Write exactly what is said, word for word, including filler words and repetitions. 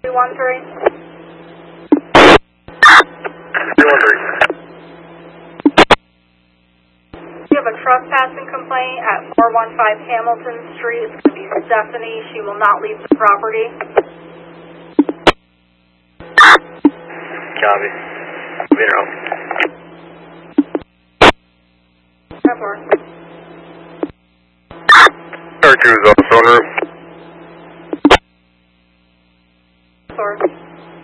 two one three. two one three. We have a trespassing complaint at four one five Hamilton Street. It's going to be Stephanie. She will not leave the property. Copy. Moving around. ten four. Star two is also en route.